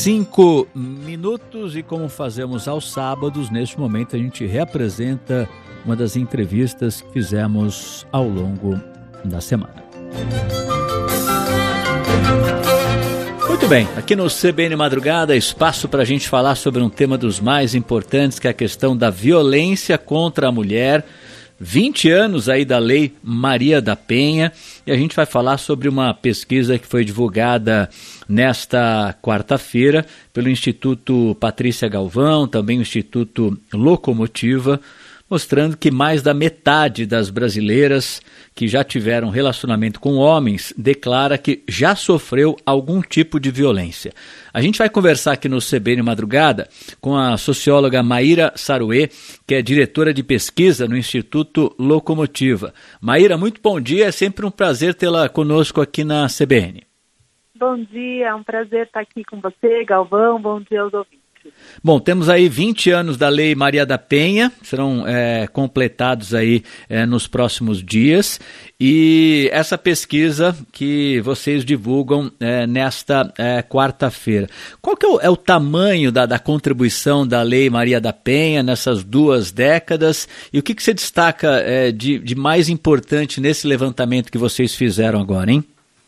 5 minutos e como fazemos aos sábados, neste momento a gente reapresenta uma das entrevistas que fizemos ao longo da semana. Muito bem, aqui no CBN Madrugada, espaço para a gente falar sobre um tema dos mais importantes, que é a questão da violência contra a mulher. 20 anos aí da Lei Maria da Penha, e a gente vai falar sobre uma pesquisa que foi divulgada nesta quarta-feira pelo Instituto Patrícia Galvão, também o Instituto Locomotiva, mostrando que mais da metade das brasileiras que já tiveram relacionamento com homens declara que já sofreu algum tipo de violência. A gente vai conversar aqui no CBN Madrugada com a socióloga Maíra Saruê, que é diretora de pesquisa no Instituto Locomotiva. Maíra, muito bom dia, é sempre um prazer tê-la conosco aqui na CBN. Bom dia, é um prazer estar aqui com você, Galvão, bom dia aos ouvintes. Bom, temos aí 20 anos da Lei Maria da Penha, serão completados aí nos próximos dias, e essa pesquisa que vocês divulgam nesta quarta-feira. Qual que é o tamanho da contribuição da Lei Maria da Penha nessas 2 décadas, e o que você destaca de mais importante nesse levantamento que vocês fizeram agora, hein?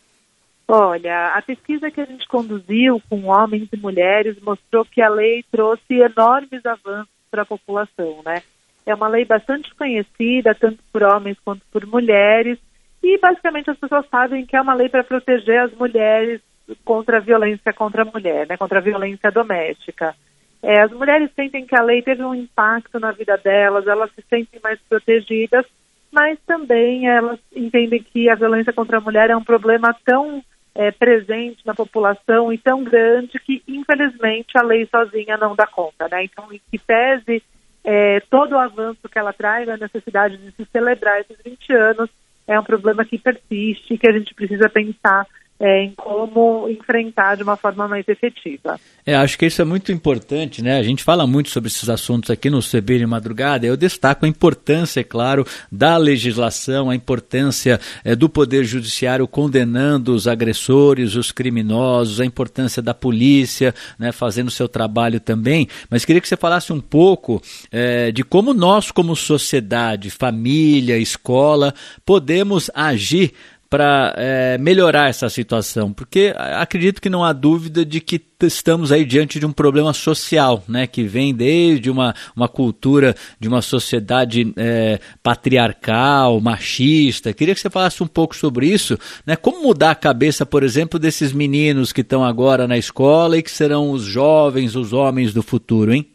Olha, a pesquisa que a gente conduziu com homens e mulheres mostrou que a lei trouxe enormes avanços para a população, né? É uma lei bastante conhecida, tanto por homens quanto por mulheres, e basicamente as pessoas sabem que é uma lei para proteger as mulheres contra a violência contra a mulher, né? Contra a violência doméstica. As mulheres sentem que a lei teve um impacto na vida delas, elas se sentem mais protegidas, mas também elas entendem que a violência contra a mulher é um problema tão presente na população e tão grande que, infelizmente, a lei sozinha não dá conta, né? Então, em que pese todo o avanço que ela traz, a necessidade de se celebrar esses 20 anos, é um problema que persiste, que a gente precisa pensar em como enfrentar de uma forma mais efetiva. Acho que isso é muito importante, né? A gente fala muito sobre esses assuntos aqui no CBN Madrugada. Eu destaco a importância, é claro, da legislação, a importância do Poder Judiciário condenando os agressores, os criminosos, a importância da polícia, né, fazendo o seu trabalho também. Mas queria que você falasse um pouco de como nós, como sociedade, família, escola, podemos agir para melhorar essa situação, porque acredito que não há dúvida de que estamos aí diante de um problema social, né, que vem desde uma cultura de uma sociedade patriarcal, machista. Queria que você falasse um pouco sobre isso, né, como mudar a cabeça, por exemplo, desses meninos que estão agora na escola e que serão os jovens, os homens do futuro, hein?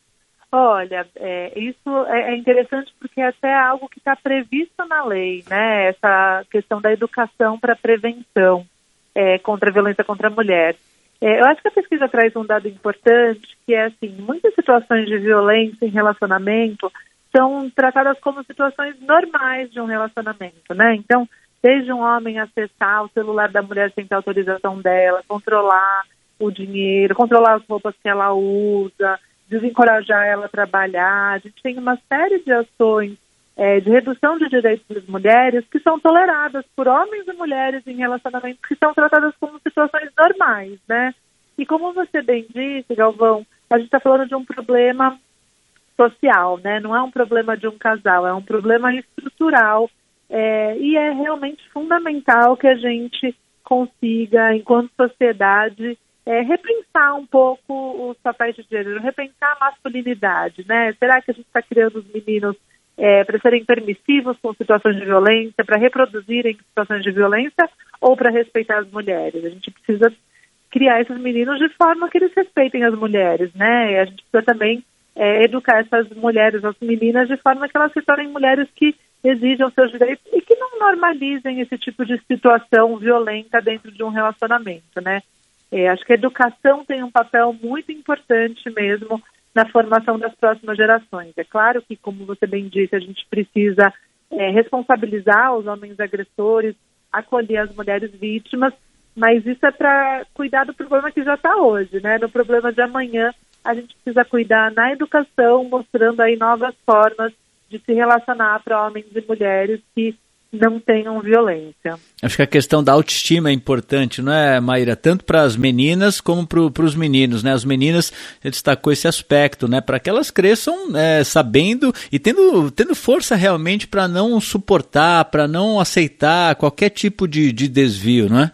Olha, isso é interessante porque até é algo que está previsto na lei, né? Essa questão da educação para prevenção contra a violência contra a mulher. Eu acho que a pesquisa traz um dado importante, que é assim, muitas situações de violência em relacionamento são tratadas como situações normais de um relacionamento, né? Então, desde um homem acessar o celular da mulher sem ter autorização dela, controlar o dinheiro, controlar as roupas que ela usa, desencorajar ela a trabalhar. A gente tem uma série de ações de redução de direitos das mulheres que são toleradas por homens e mulheres em relacionamentos que são tratadas como situações normais, né? E como você bem disse, Galvão, a gente está falando de um problema social, né? Não é um problema de um casal, é um problema estrutural e é realmente fundamental que a gente consiga, enquanto sociedade, repensar um pouco os papéis de gênero, repensar a masculinidade, né? Será que a gente está criando os meninos para serem permissivos com situações de violência, para reproduzirem situações de violência ou para respeitar as mulheres? A gente precisa criar esses meninos de forma que eles respeitem as mulheres, né? E a gente precisa também educar essas mulheres, as meninas, de forma que elas se tornem mulheres que exijam seus direitos e que não normalizem esse tipo de situação violenta dentro de um relacionamento, né? Acho que a educação tem um papel muito importante mesmo na formação das próximas gerações. É claro que, como você bem disse, a gente precisa responsabilizar os homens agressores, acolher as mulheres vítimas, mas isso é para cuidar do problema que já está hoje, né? No problema de amanhã, a gente precisa cuidar na educação, mostrando aí novas formas de se relacionar para homens e mulheres que não tenham violência. Acho que a questão da autoestima é importante, não é, Maíra? Tanto para as meninas como para os meninos, né? As meninas, você destacou esse aspecto, né? Para que elas cresçam sabendo e tendo força realmente para não suportar, para não aceitar qualquer tipo de desvio, não é?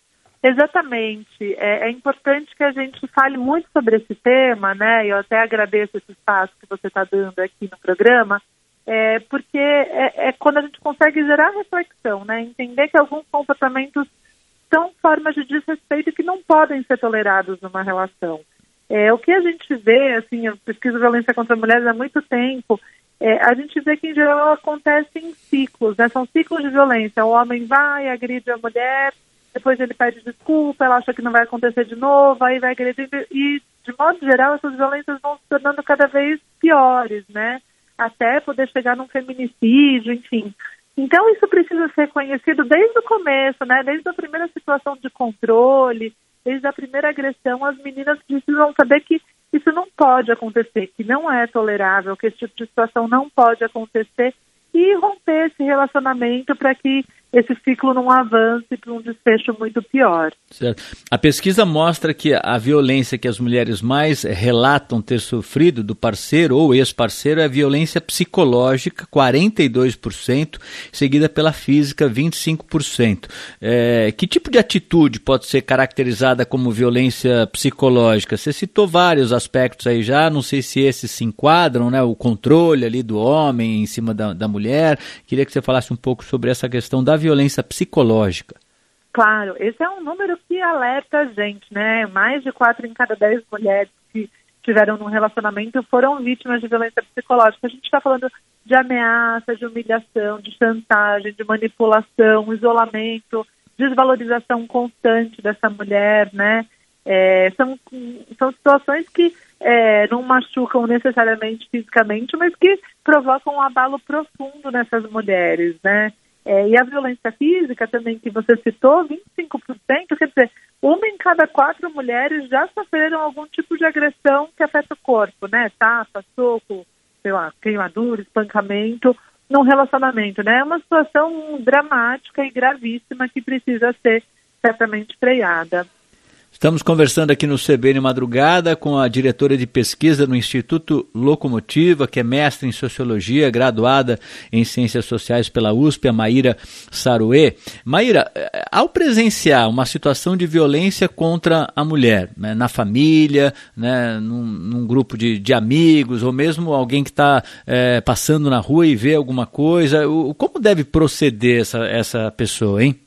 Exatamente. É importante que a gente fale muito sobre esse tema, né? Eu até agradeço esse espaço que você está dando aqui no programa, porque é quando a gente consegue gerar reflexão, né? Entender que alguns comportamentos são formas de desrespeito que não podem ser tolerados numa relação. O que a gente vê, assim, eu pesquiso violência contra mulheres há muito tempo, a gente vê que em geral acontece em ciclos, né? São ciclos de violência. O homem vai, agride a mulher, depois ele pede desculpa, ela acha que não vai acontecer de novo, aí vai agredir, e de modo geral essas violências vão se tornando cada vez piores, né? Até poder chegar num feminicídio, enfim. Então isso precisa ser conhecido desde o começo, né? Desde a primeira situação de controle, desde a primeira agressão, as meninas precisam saber que isso não pode acontecer, que não é tolerável, que esse tipo de situação não pode acontecer, e romper esse relacionamento para que esse ciclo não avance para um desfecho muito pior. Certo. A pesquisa mostra que a violência que as mulheres mais relatam ter sofrido do parceiro ou ex-parceiro é a violência psicológica, 42%, seguida pela física, 25%. Que tipo de atitude pode ser caracterizada como violência psicológica? Você citou vários aspectos aí já, não sei se esses se enquadram, né? O controle ali do homem em cima da mulher. Queria que você falasse um pouco sobre essa questão da violência psicológica. Claro, esse é um número que alerta a gente, né? Mais de 4 em cada 10 mulheres que tiveram num relacionamento foram vítimas de violência psicológica. A gente está falando de ameaça, de humilhação, de chantagem, de manipulação, isolamento, desvalorização constante dessa mulher, né? São situações que não machucam necessariamente fisicamente, mas que provocam um abalo profundo nessas mulheres, né? E a violência física também, que você citou, 25%, quer dizer, 1 em cada 4 mulheres já sofreram algum tipo de agressão que afeta o corpo, né? Tapa, soco, sei lá, queimadura, espancamento, num relacionamento, né? É uma situação dramática e gravíssima que precisa ser certamente freada. Estamos conversando aqui no CBN Madrugada com a diretora de pesquisa no Instituto Locomotiva, que é mestre em Sociologia, graduada em Ciências Sociais pela USP, a Maíra Saruê. Maíra, ao presenciar uma situação de violência contra a mulher, né, na família, né, num grupo de amigos, ou mesmo alguém que está passando na rua e vê alguma coisa, como deve proceder essa pessoa, hein?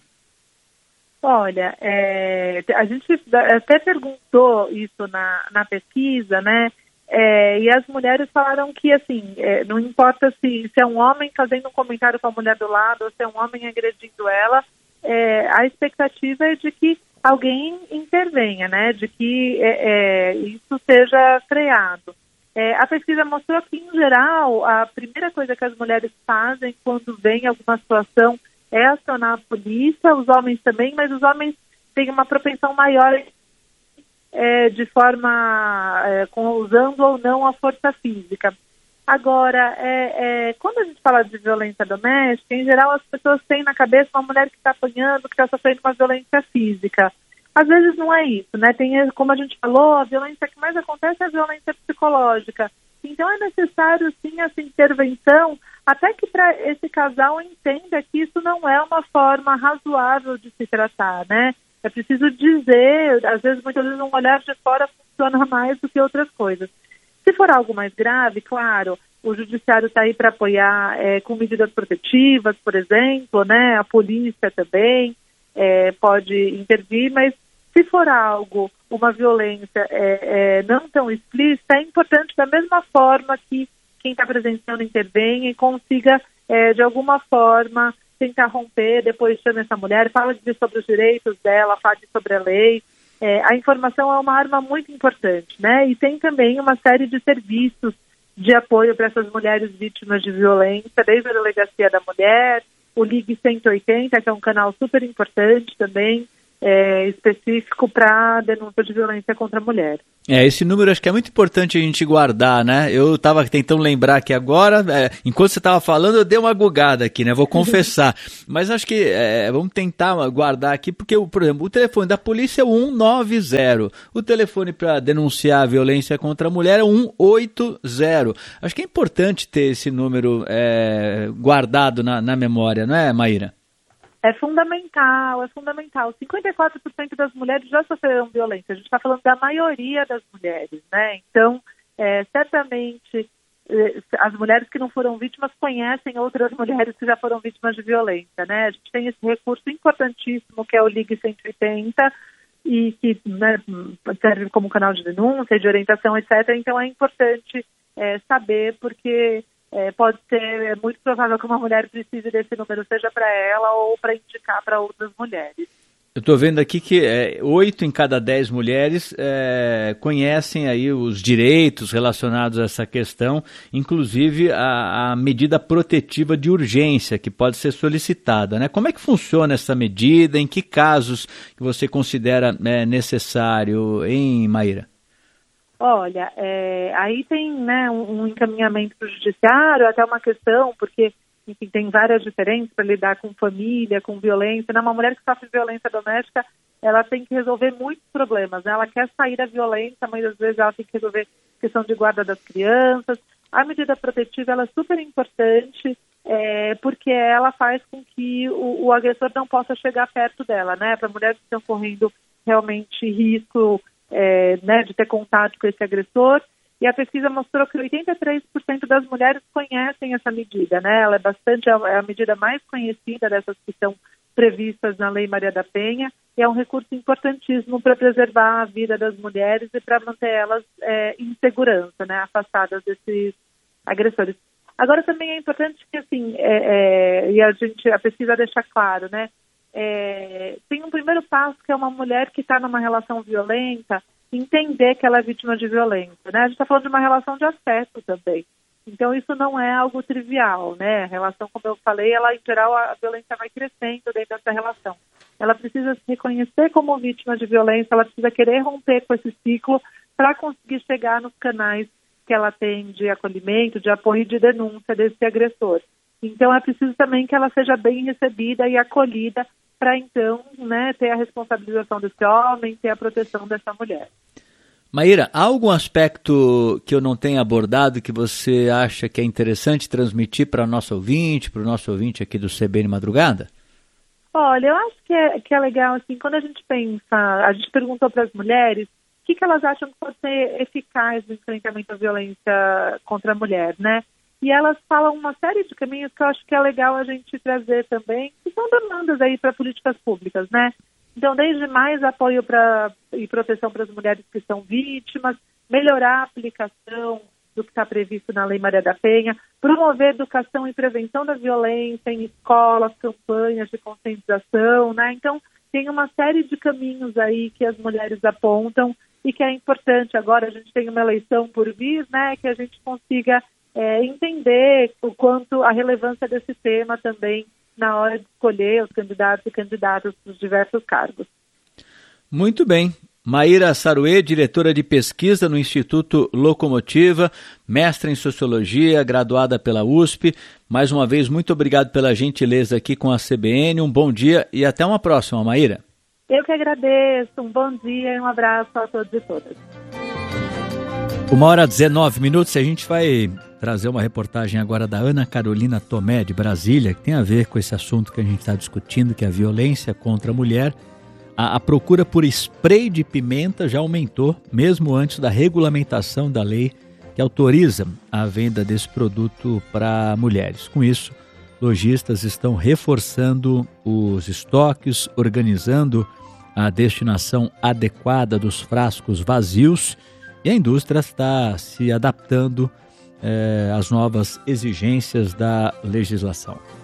Olha, a gente até perguntou isso na pesquisa, né? E as mulheres falaram que, assim, não importa se é um homem fazendo um comentário com a mulher do lado ou se é um homem agredindo ela, a expectativa é de que alguém intervenha, né? De que isso seja freado. A pesquisa mostrou que, em geral, a primeira coisa que as mulheres fazem quando vem alguma situação é acionar a polícia, os homens também, mas os homens têm uma propensão maior de forma, usando ou não a força física. Agora, quando a gente fala de violência doméstica, em geral as pessoas têm na cabeça uma mulher que está apanhando, que está sofrendo uma violência física. Às vezes não é isso, né? Tem, como a gente falou, a violência que mais acontece é a violência psicológica. Então é necessário, sim, essa intervenção, até que para esse casal entenda que isso não é uma forma razoável de se tratar, né? É preciso dizer, às vezes, muitas vezes, um olhar de fora funciona mais do que outras coisas. Se for algo mais grave, claro, o judiciário está aí para apoiar com medidas protetivas, por exemplo, né? A polícia também pode intervir, mas se for algo, uma violência não tão explícita, é importante da mesma forma que quem está presenciando intervenha e consiga, de alguma forma, tentar romper, depois chama essa mulher, fala sobre os direitos dela, fala sobre a lei. A informação é uma arma muito importante, né? E tem também uma série de serviços de apoio para essas mulheres vítimas de violência, desde a Delegacia da Mulher, o Ligue 180, que é um canal super importante também, específico para denúncia de violência contra a mulher. Esse número acho que é muito importante a gente guardar, né? Eu estava tentando lembrar aqui agora, enquanto você estava falando, eu dei uma gugada aqui, né? Vou confessar. Mas acho que vamos tentar guardar aqui, porque, por exemplo, o telefone da polícia é o 190. O telefone para denunciar a violência contra a mulher é 180. Acho que é importante ter esse número guardado na memória, não é, Maíra? É fundamental. 54% das mulheres já sofreram violência. A gente está falando da maioria das mulheres, né? Então, certamente, as mulheres que não foram vítimas conhecem outras mulheres que já foram vítimas de violência, né? A gente tem esse recurso importantíssimo que é o Ligue 180 e que, né, serve como canal de denúncia, de orientação, etc. Então, é importante saber, porque pode ser muito provável que uma mulher precise desse número, seja para ela ou para indicar para outras mulheres. Eu estou vendo aqui que 8 em cada 10 mulheres conhecem aí os direitos relacionados a essa questão, inclusive a medida protetiva de urgência que pode ser solicitada, né? Como é que funciona essa medida? Em que casos que você considera necessário, hein, Maíra? Olha, aí tem, né, um encaminhamento para o judiciário, até uma questão, porque, enfim, tem várias diferenças para lidar com família, com violência. Né? Uma mulher que sofre violência doméstica, ela tem que resolver muitos problemas. Né? Ela quer sair da violência, mas às vezes ela tem que resolver questão de guarda das crianças. A medida protetiva ela é super importante, porque ela faz com que o agressor não possa chegar perto dela, né? Para mulheres que estão correndo realmente risco de ter contato com esse agressor, e a pesquisa mostrou que 83% das mulheres conhecem essa medida, né? Ela é a medida mais conhecida dessas que são previstas na Lei Maria da Penha, e é um recurso importantíssimo para preservar a vida das mulheres e para manter elas em segurança, né? Afastadas desses agressores. Agora também é importante que, assim, e a pesquisa deixa claro, né? Tem um primeiro passo que é uma mulher que está numa relação violenta entender que ela é vítima de violência, né? A gente está falando de uma relação de afeto também. Então isso não é algo trivial, né? A relação, como eu falei, ela em geral a violência vai crescendo dentro dessa relação. Ela precisa se reconhecer como vítima de violência, ela precisa querer romper com esse ciclo para conseguir chegar nos canais que ela tem de acolhimento, de apoio e de denúncia desse agressor. Então é preciso também que ela seja bem recebida e acolhida para então, né, ter a responsabilização desse homem, ter a proteção dessa mulher. Maíra, há algum aspecto que eu não tenha abordado que você acha que é interessante transmitir para o nosso ouvinte aqui do CBN Madrugada? Olha, eu acho que é legal, assim, quando a gente perguntou para as mulheres o que elas acham que pode ser eficaz no enfrentamento à violência contra a mulher, né? E elas falam uma série de caminhos que eu acho que é legal a gente trazer também, que são demandas aí para políticas públicas, né? Então, desde mais apoio e proteção para as mulheres que são vítimas, melhorar a aplicação do que está previsto na Lei Maria da Penha, promover educação e prevenção da violência em escolas, campanhas de conscientização, né? Então, tem uma série de caminhos aí que as mulheres apontam e que é importante. Agora a gente tem uma eleição por vir, né? Que a gente consiga entender o quanto a relevância desse tema também na hora de escolher os candidatos e candidatas para os diversos cargos. Muito bem. Maíra Saruê, diretora de pesquisa no Instituto Locomotiva, mestra em Sociologia, graduada pela USP. Mais uma vez, muito obrigado pela gentileza aqui com a CBN. Um bom dia e até uma próxima, Maíra. Eu que agradeço. Um bom dia e um abraço a todos e todas. 1h19. A gente vai trazer uma reportagem agora da Ana Carolina Tomé, de Brasília, que tem a ver com esse assunto que a gente está discutindo, que é a violência contra a mulher. A procura por spray de pimenta já aumentou, mesmo antes da regulamentação da lei que autoriza a venda desse produto para mulheres. Com isso, lojistas estão reforçando os estoques, organizando a destinação adequada dos frascos vazios e a indústria está se adaptando às novas exigências da legislação.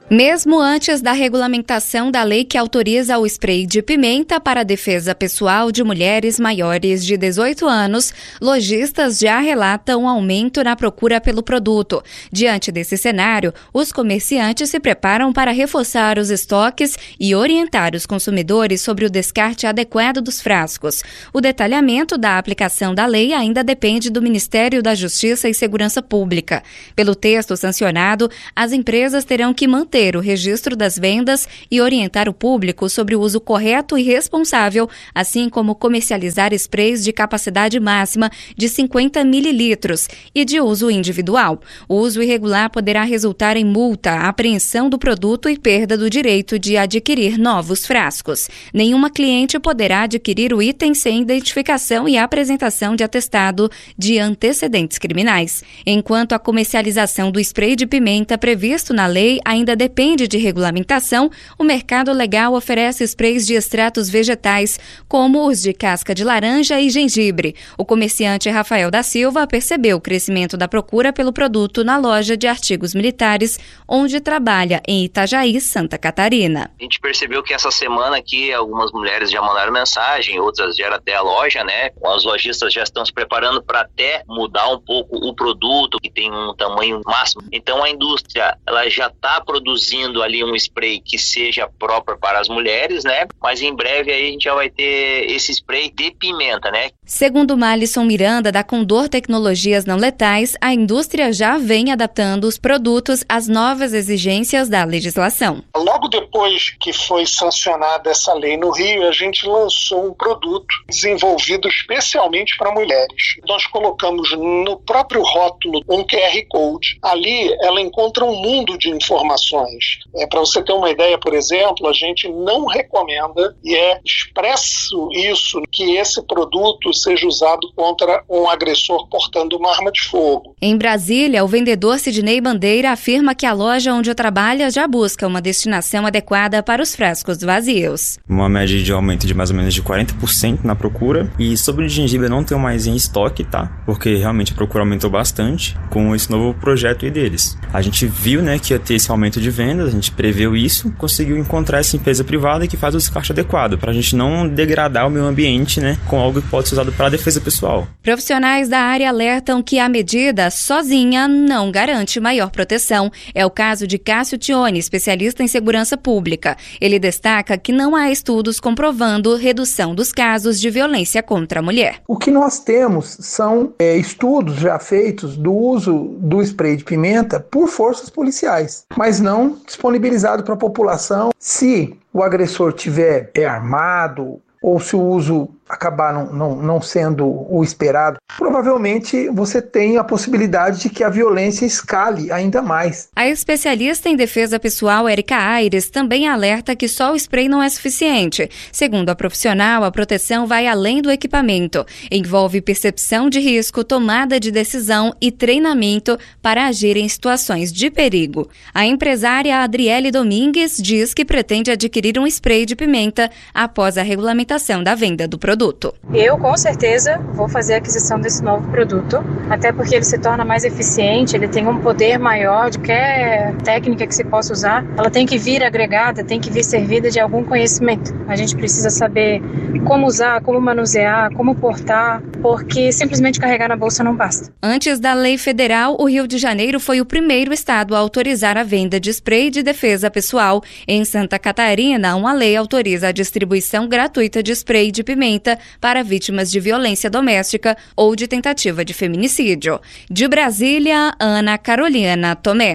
Mesmo antes da regulamentação da lei que autoriza o spray de pimenta para a defesa pessoal de mulheres maiores de 18 anos, lojistas já relatam aumento na procura pelo produto. Diante desse cenário, os comerciantes se preparam para reforçar os estoques e orientar os consumidores sobre o descarte adequado dos frascos. O detalhamento da aplicação da lei ainda depende do Ministério da Justiça e Segurança Pública. Pelo texto sancionado, as empresas terão que manter o registro das vendas e orientar o público sobre o uso correto e responsável, assim como comercializar sprays de capacidade máxima de 50 mililitros e de uso individual. O uso irregular poderá resultar em multa, apreensão do produto e perda do direito de adquirir novos frascos. Nenhuma cliente poderá adquirir o item sem identificação e apresentação de atestado de antecedentes criminais. Enquanto a comercialização do spray de pimenta previsto na lei ainda depende de regulamentação, o mercado legal oferece sprays de extratos vegetais, como os de casca de laranja e gengibre. O comerciante Rafael da Silva percebeu o crescimento da procura pelo produto na loja de artigos militares, onde trabalha em Itajaí, Santa Catarina. A gente percebeu que essa semana aqui algumas mulheres já mandaram mensagem, outras vieram até a loja, né? Os lojistas já estão se preparando para até mudar um pouco o produto, que tem um tamanho máximo. Então a indústria, ela já está produzindo ali um spray que seja próprio para as mulheres, né? Mas em breve aí a gente já vai ter esse spray de pimenta, né? Segundo Malisson Miranda, da Condor Tecnologias Não Letais, a indústria já vem adaptando os produtos às novas exigências da legislação. Logo depois que foi sancionada essa lei no Rio, a gente lançou um produto desenvolvido especialmente para mulheres. Nós colocamos no próprio rótulo um QR Code. Ali ela encontra um mundo de informações. Para você ter uma ideia, por exemplo, a gente não recomenda, e é expresso isso, que esse produto seja usado contra um agressor portando uma arma de fogo. Em Brasília, o vendedor Sidney Bandeira afirma que a loja onde trabalha já busca uma destinação adequada para os frascos vazios. Uma média de aumento de mais ou menos de 40% na procura. E sobre o gengibre eu não tenho mais em estoque, tá? Porque realmente a procura aumentou bastante com esse novo projeto aí deles. A gente viu, né, que ia ter esse aumento de vendas, a gente preveu isso, conseguiu encontrar essa empresa privada que faz o descarte adequado, para a gente não degradar o meio ambiente, né, com algo que pode ser usado para a defesa pessoal. Profissionais da área alertam que a medida sozinha não garante maior proteção. É o caso de Cássio Tione, especialista em segurança pública. Ele destaca que não há estudos comprovando redução dos casos de violência contra a mulher. O que nós temos são estudos já feitos do uso do spray de pimenta por forças policiais, mas não disponibilizado para a população. Se o agressor tiver armado ou se o uso acabar não sendo o esperado, provavelmente você tem a possibilidade de que a violência escale ainda mais. A especialista em defesa pessoal, Érica Aires, também alerta que só o spray não é suficiente. Segundo a profissional, a proteção vai além do equipamento. Envolve percepção de risco, tomada de decisão e treinamento para agir em situações de perigo. A empresária Adriele Domingues diz que pretende adquirir um spray de pimenta após a regulamentação da venda do produto. Eu, com certeza, vou fazer a aquisição desse novo produto, até porque ele se torna mais eficiente, ele tem um poder maior de qualquer técnica que se possa usar. Ela tem que vir agregada, tem que vir servida de algum conhecimento. A gente precisa saber como usar, como manusear, como portar, porque simplesmente carregar na bolsa não basta. Antes da lei federal, o Rio de Janeiro foi o primeiro estado a autorizar a venda de spray de defesa pessoal. Em Santa Catarina, uma lei autoriza a distribuição gratuita de spray de pimenta para vítimas de violência doméstica ou de tentativa de feminicídio. De Brasília, Ana Carolina Tomé.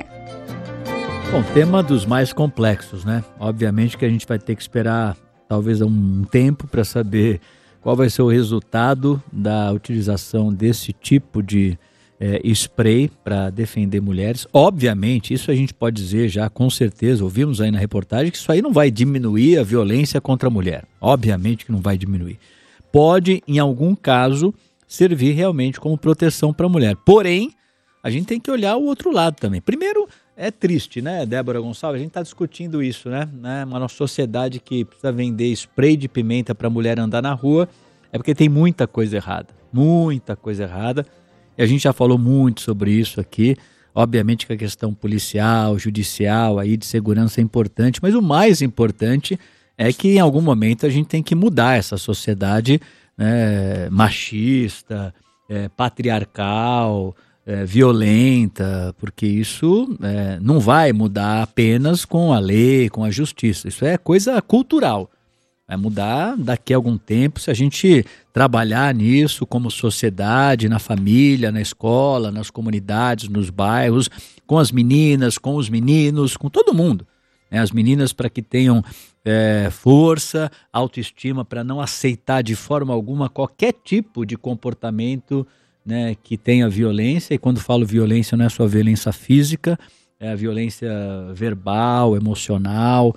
Bom, tema dos mais complexos, né? Obviamente que a gente vai ter que esperar talvez um tempo para saber qual vai ser o resultado da utilização desse tipo de spray para defender mulheres. Obviamente, isso a gente pode dizer já com certeza, ouvimos aí na reportagem, que isso aí não vai diminuir a violência contra a mulher. Obviamente que não vai diminuir. Pode, em algum caso, servir realmente como proteção para a mulher. Porém, a gente tem que olhar o outro lado também. Primeiro, é triste, né, Débora Gonçalves? A gente está discutindo isso, né? Uma sociedade que precisa vender spray de pimenta para a mulher andar na rua, é porque tem muita coisa errada. Muita coisa errada. E a gente já falou muito sobre isso aqui. Obviamente que a questão policial, judicial, aí de segurança é importante, mas o mais importante é que em algum momento a gente tem que mudar essa sociedade, né, machista, patriarcal, violenta, porque isso não vai mudar apenas com a lei, com a justiça. Isso é coisa cultural. Vai mudar daqui a algum tempo se a gente trabalhar nisso como sociedade, na família, na escola, nas comunidades, nos bairros, com as meninas, com os meninos, com todo mundo. As meninas para que tenham força, autoestima, para não aceitar de forma alguma qualquer tipo de comportamento, né, que tenha violência. E quando falo violência, não é só violência física, é a violência verbal, emocional,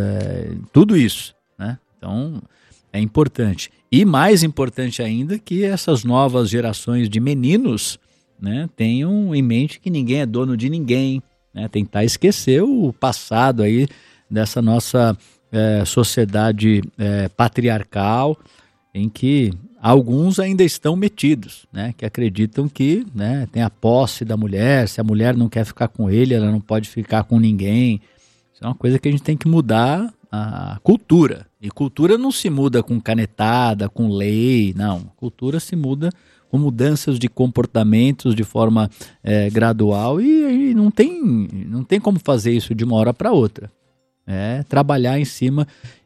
tudo isso, né? Então, é importante. E mais importante ainda que essas novas gerações de meninos, né, tenham em mente que ninguém é dono de ninguém, né? Tentar esquecer o passado aí dessa nossa sociedade patriarcal, em que alguns ainda estão metidos, né, que acreditam que, né, tem a posse da mulher, se a mulher não quer ficar com ele, ela não pode ficar com ninguém. Isso é uma coisa que a gente tem que mudar a cultura. E cultura não se muda com canetada, com lei, não. Cultura se muda com mudanças de comportamentos de forma gradual e não tem como fazer isso de uma hora para outra. Trabalhar em cima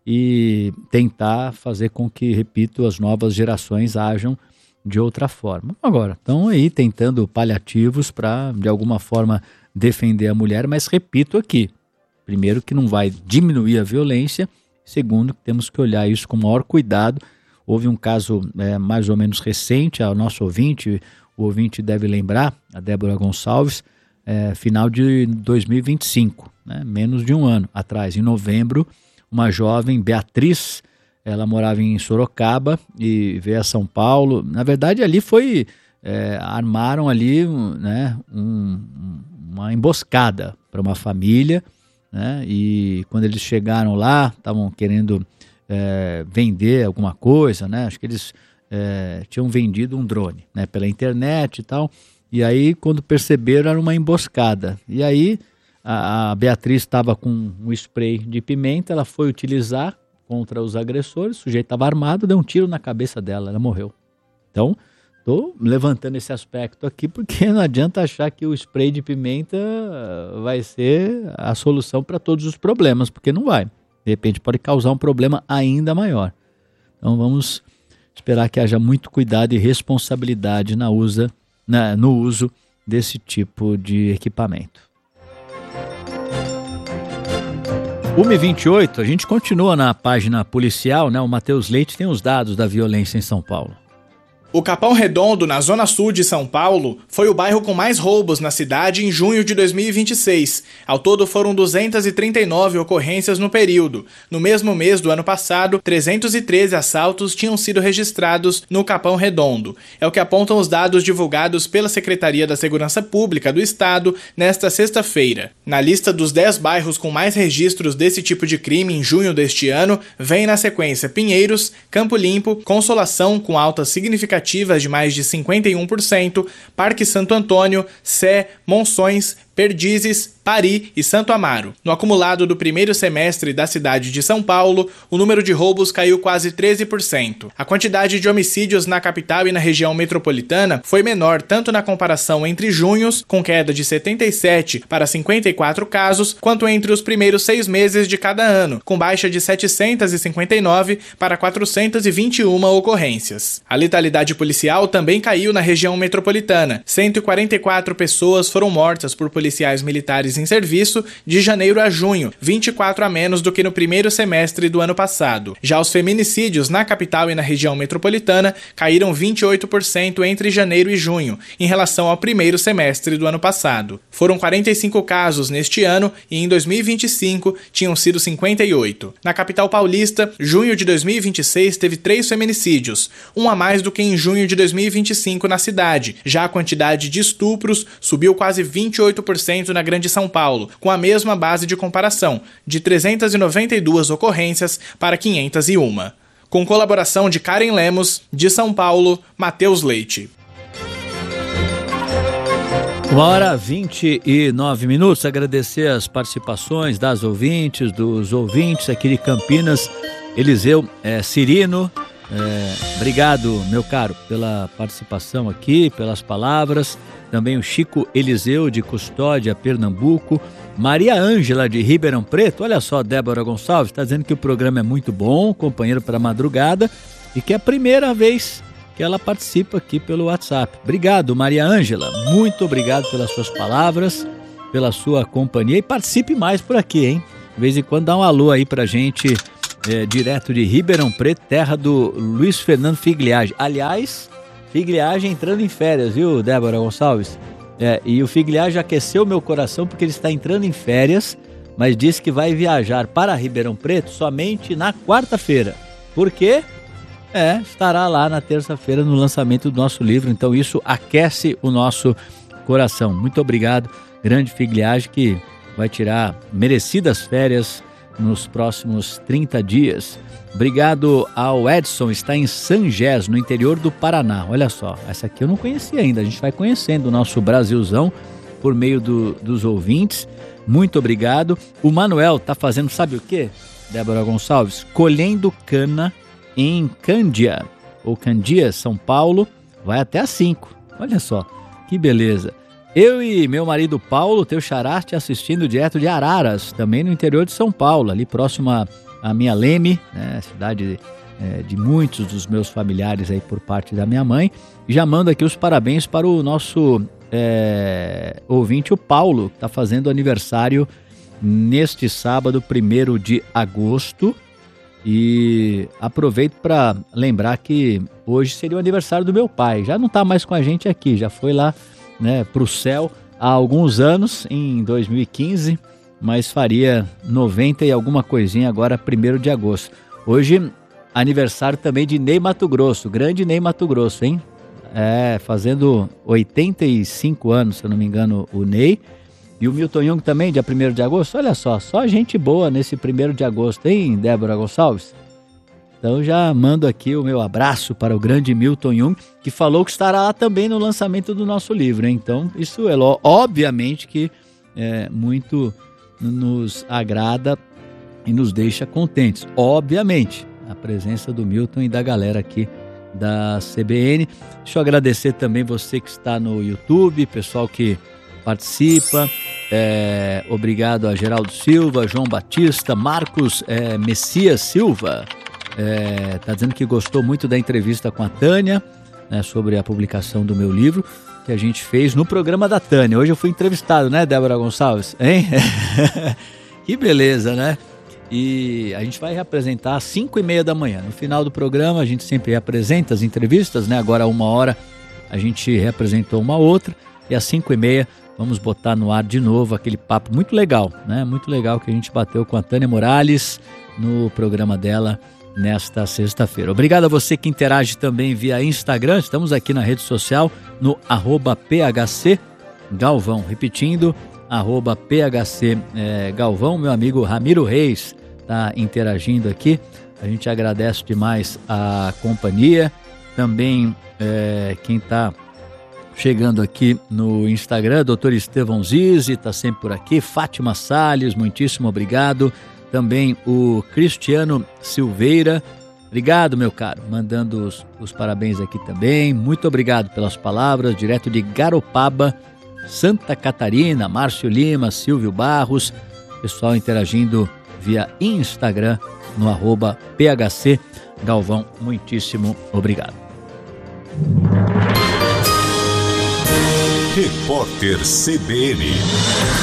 e tentar fazer com que, repito, as novas gerações ajam de outra forma. Agora, estão aí tentando paliativos para, de alguma forma, defender a mulher, mas repito aqui, primeiro que não vai diminuir a violência, segundo que temos que olhar isso com o maior cuidado. Houve um caso mais ou menos recente, o nosso ouvinte, o ouvinte deve lembrar, a Débora Gonçalves, final de 2025, né, menos de um ano atrás, em novembro, uma jovem, Beatriz, ela morava em Sorocaba e veio a São Paulo. Na verdade, ali foi, armaram ali, né, uma emboscada para uma família, né, e quando eles chegaram lá, estavam querendo vender alguma coisa, né, acho que eles tinham vendido um drone, né, pela internet e tal, e aí quando perceberam era uma emboscada, e aí a Beatriz estava com um spray de pimenta, ela foi utilizar contra os agressores, o sujeito estava armado, deu um tiro na cabeça dela, ela morreu. Então, estou levantando esse aspecto aqui porque não adianta achar que o spray de pimenta vai ser a solução para todos os problemas, porque não vai. De repente pode causar um problema ainda maior. Então vamos esperar que haja muito cuidado e responsabilidade no uso desse tipo de equipamento. 1h28, a gente continua na página policial, né? O Matheus Leite tem os dados da violência em São Paulo. O Capão Redondo, na zona sul de São Paulo, foi o bairro com mais roubos na cidade em junho de 2026. Ao todo foram 239 ocorrências no período. No mesmo mês do ano passado, 313 assaltos tinham sido registrados no Capão Redondo. É o que apontam os dados divulgados pela Secretaria da Segurança Pública do Estado nesta sexta-feira. Na lista dos 10 bairros com mais registros desse tipo de crime em junho deste ano, vem na sequência Pinheiros, Campo Limpo, Consolação com altas significativas de mais de 51%, Parque Santo Antônio, Sé, Monções, Perdizes, Pari e Santo Amaro. No acumulado do primeiro semestre da cidade de São Paulo, o número de roubos caiu quase 13%. A quantidade de homicídios na capital e na região metropolitana foi menor tanto na comparação entre junhos, com queda de 77 para 54 casos, quanto entre os primeiros 6 meses de cada ano, com baixa de 759 para 421 ocorrências. A letalidade policial também caiu na região metropolitana. 144 pessoas foram mortas por policiais militares em serviço de janeiro a junho, 24 a menos do que no primeiro semestre do ano passado. Já os feminicídios na capital e na região metropolitana caíram 28% entre janeiro e junho, em relação ao primeiro semestre do ano passado. Foram 45 casos neste ano e em 2025 tinham sido 58. Na capital paulista, junho de 2026 teve 3 feminicídios, um a mais do que em junho de 2025 na cidade. Já a quantidade de estupros subiu quase 28% na Grande São Paulo, com a mesma base de comparação, de 392 ocorrências para 501. Com colaboração de Karen Lemos, de São Paulo, Matheus Leite. 1h29. Agradecer as participações das ouvintes, dos ouvintes aqui de Campinas. Eliseu Cirino, obrigado, meu caro, pela participação aqui, pelas palavras. Também o Chico Eliseu, de Custódia, Pernambuco. Maria Ângela, de Ribeirão Preto. Olha só, Débora Gonçalves está dizendo que o programa é muito bom, companheiro para a madrugada, e que é a primeira vez que ela participa aqui pelo WhatsApp. Obrigado, Maria Ângela. Muito obrigado pelas suas palavras, pela sua companhia. E participe mais por aqui, hein? De vez em quando dá um alô aí pra gente, direto de Ribeirão Preto, terra do Luiz Fernando Figliage. Aliás, Figliage entrando em férias, viu, Débora Gonçalves? E o Figliage aqueceu meu coração porque ele está entrando em férias, mas disse que vai viajar para Ribeirão Preto somente na quarta-feira. Por quê? Estará lá na terça-feira no lançamento do nosso livro, então isso aquece o nosso coração. Muito obrigado, grande Figliage, que vai tirar merecidas férias nos próximos 30 dias. Obrigado ao Edson, está em Sangés, no interior do Paraná. Olha só, essa aqui eu não conhecia ainda, a gente vai conhecendo o nosso Brasilzão por meio dos ouvintes. Muito obrigado. O Manuel está fazendo, sabe o quê, Débora Gonçalves? Colhendo cana em Cândia, ou Candia, São Paulo, vai até às 5. Olha só, que beleza. Eu e meu marido Paulo, teu xará, te assistindo direto de Araras, também no interior de São Paulo, ali próximo a minha Leme, né, cidade de muitos dos meus familiares aí por parte da minha mãe. E já mando aqui os parabéns para o nosso ouvinte, o Paulo, que está fazendo aniversário neste sábado, 1º de agosto. E aproveito para lembrar que hoje seria o aniversário do meu pai. Já não está mais com a gente aqui, já foi lá, né, para o céu há alguns anos, em 2015, mas faria 90 e alguma coisinha agora, 1º de agosto. Hoje, aniversário também de Ney Mato Grosso, grande Ney Mato Grosso, hein? Fazendo 85 anos, se eu não me engano, o Ney. E o Milton Jung também, dia 1º de agosto. Olha só gente boa nesse 1º de agosto, hein, Débora Gonçalves? Então já mando aqui o meu abraço para o grande Milton Jung, que falou que estará lá também no lançamento do nosso livro, hein? Então isso é obviamente que muito nos agrada e nos deixa contentes. Obviamente, a presença do Milton e da galera aqui da CBN. Deixa eu agradecer também você que está no YouTube, pessoal que participa. Obrigado a Geraldo Silva, João Batista, Marcos Messias Silva, tá dizendo que gostou muito da entrevista com a Tânia, né, sobre a publicação do meu livro que a gente fez no programa da Tânia. Hoje eu fui entrevistado, né, Débora Gonçalves? Hein? Que beleza, né? E a gente vai reapresentar às 5h30 da manhã. No final do programa a gente sempre reapresenta as entrevistas, né? Agora 1h a gente reapresentou uma outra e às 5h30 vamos botar no ar de novo aquele papo muito legal, né? Muito legal que a gente bateu com a Tânia Morales no programa dela nesta sexta-feira. Obrigado a você que interage também via Instagram. Estamos aqui na rede social no @PHC Galvão. Repetindo, @PHC Galvão. Meu amigo Ramiro Reis está interagindo aqui. A gente agradece demais a companhia. Também quem está chegando aqui no Instagram, Dr. Estevão Zizi, está sempre por aqui. Fátima Salles, muitíssimo obrigado. Também o Cristiano Silveira, obrigado, meu caro, mandando os parabéns aqui também. Muito obrigado pelas palavras, direto de Garopaba, Santa Catarina. Márcio Lima, Silvio Barros, pessoal interagindo via Instagram no @PHC Galvão. Muitíssimo obrigado. Repórter CBN.